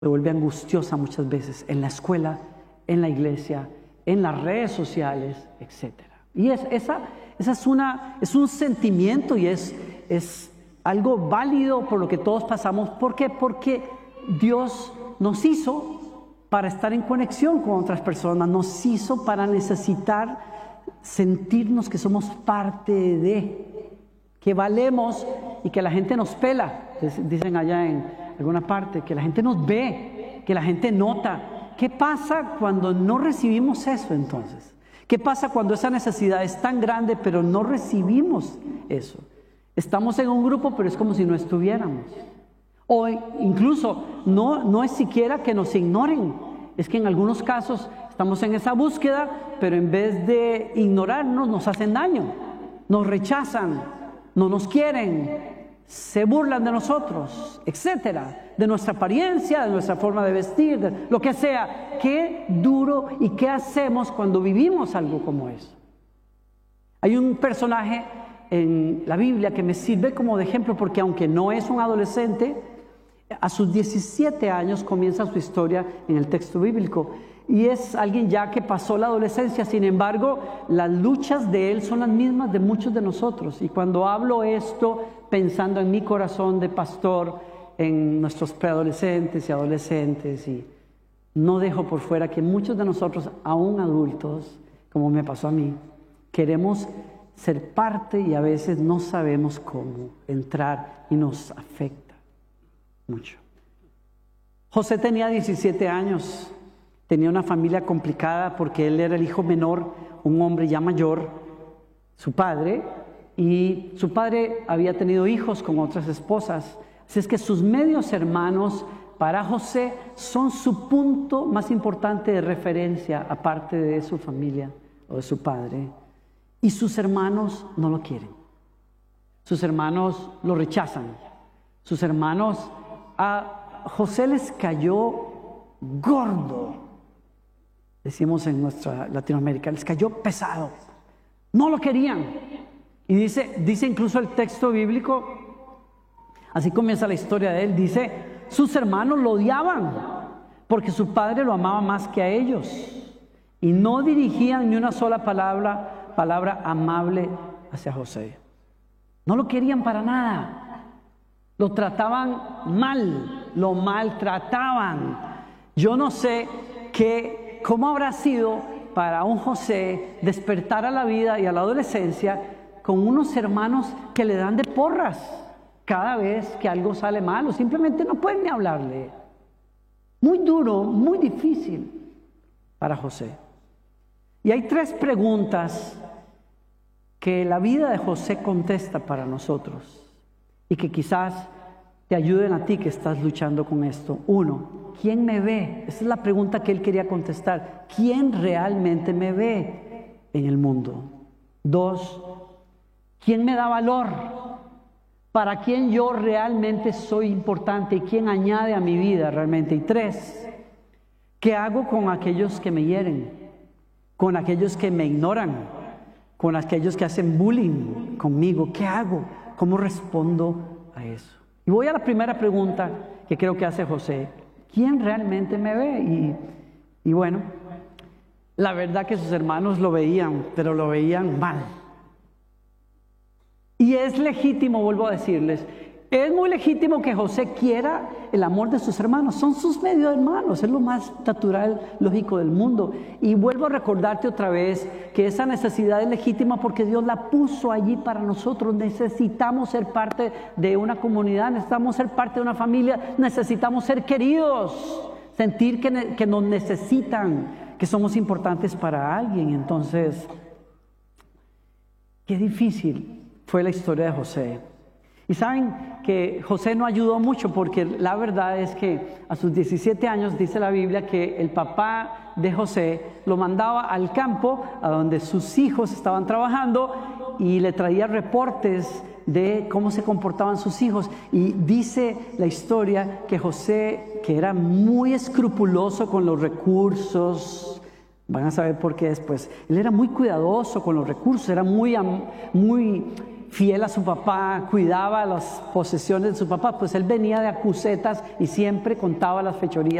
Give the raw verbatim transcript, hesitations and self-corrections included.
se vuelve angustiosa muchas veces en la escuela, en la iglesia, en las redes sociales, etcétera. Y es, esa, esa es, una, es un sentimiento y es, es algo válido por lo que todos pasamos. ¿Por qué? Porque Dios nos hizo para estar en conexión con otras personas, nos hizo para necesitar sentirnos que somos parte de, que valemos y que la gente nos pela. Dicen allá en alguna parte, que la gente nos ve, que la gente nota. ¿Qué pasa cuando no recibimos eso entonces? ¿Qué pasa cuando esa necesidad es tan grande pero no recibimos eso? Estamos en un grupo pero es como si no estuviéramos. O incluso no, no es siquiera que nos ignoren, es que en algunos casos estamos en esa búsqueda, pero en vez de ignorarnos nos hacen daño, nos rechazan, no nos quieren, se burlan de nosotros, etcétera, de nuestra apariencia, de nuestra forma de vestir, de lo que sea. Qué duro y qué hacemos cuando vivimos algo como eso. Hay un personaje en la Biblia que me sirve como de ejemplo porque aunque no es un adolescente, a sus diecisiete años comienza su historia en el texto bíblico y es alguien ya que pasó la adolescencia. Sin embargo, las luchas de él son las mismas de muchos de nosotros, y cuando hablo esto pensando en mi corazón de pastor, en nuestros preadolescentes y adolescentes, y no dejo por fuera que muchos de nosotros, aún adultos, como me pasó a mí, queremos ser parte y a veces no sabemos cómo entrar y nos afecta mucho. José tenía diecisiete años, tenía una familia complicada porque él era el hijo menor, un hombre ya mayor, su padre, y su padre había tenido hijos con otras esposas. Así es que sus medios hermanos para José son su punto más importante de referencia, aparte de su familia o de su padre. Y sus hermanos no lo quieren. Sus hermanos lo rechazan. Sus hermanos, a José les cayó gordo, decimos en nuestra Latinoamérica, les cayó pesado. No lo querían. Y dice, dice incluso el texto bíblico, así comienza la historia de él, dice, sus hermanos lo odiaban porque su padre lo amaba más que a ellos y no dirigían ni una sola palabra, palabra amable hacia José. No lo querían para nada, lo trataban mal, lo maltrataban. Yo no sé qué, cómo habrá sido para un José despertar a la vida y a la adolescencia con unos hermanos que le dan de porras cada vez que algo sale mal o simplemente no pueden ni hablarle. Muy duro, muy difícil para José. Y hay tres preguntas que la vida de José contesta para nosotros y que quizás te ayuden a ti que estás luchando con esto. Uno, ¿quién me ve? Esa es la pregunta que él quería contestar. ¿Quién realmente me ve en el mundo? Dos, ¿quién me da valor? ¿Para quién yo realmente soy importante y quién añade a mi vida realmente? Y tres, ¿qué hago con aquellos que me hieren? Con aquellos que me ignoran, con aquellos que hacen bullying conmigo. ¿Qué hago? ¿Cómo respondo a eso? Y voy a la primera pregunta que creo que hace José. ¿Quién realmente me ve? Y, y bueno, la verdad que sus hermanos lo veían, pero lo veían mal. Y es legítimo, vuelvo a decirles, es muy legítimo que José quiera el amor de sus hermanos. Son sus medio hermanos, es lo más natural, lógico del mundo. Y vuelvo a recordarte otra vez que esa necesidad es legítima porque Dios la puso allí para nosotros. Necesitamos ser parte de una comunidad, necesitamos ser parte de una familia, necesitamos ser queridos, sentir que, que nos necesitan, que somos importantes para alguien. Entonces, qué difícil fue la historia de José. Y saben que José no ayudó mucho porque la verdad es que a sus diecisiete años dice la Biblia que el papá de José lo mandaba al campo a donde sus hijos estaban trabajando y le traía reportes de cómo se comportaban sus hijos. Y dice la historia que José, que era muy escrupuloso con los recursos, van a saber por qué después, él era muy cuidadoso con los recursos, era muy, muy fiel a su papá, cuidaba las posesiones de su papá, pues él venía de acusetas y siempre contaba las fechorías